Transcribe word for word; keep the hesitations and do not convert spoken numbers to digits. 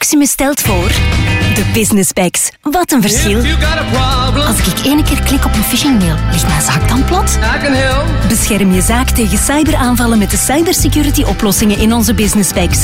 Proximus stelt voor de Business Bags. Wat een verschil. Als ik ene keer klik op een phishing mail, ligt mijn zaak dan plat? Bescherm je zaak tegen cyberaanvallen met de cybersecurity oplossingen in onze Business Bags.